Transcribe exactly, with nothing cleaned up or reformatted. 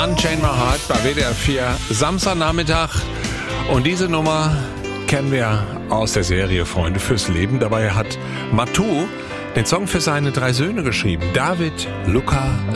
Unchain My Heart bei W D R vier, Samstagnachmittag. Und diese Nummer kennen wir aus der Serie Freunde fürs Leben. Dabei hat Matu den Song für seine drei Söhne geschrieben. David, Luca,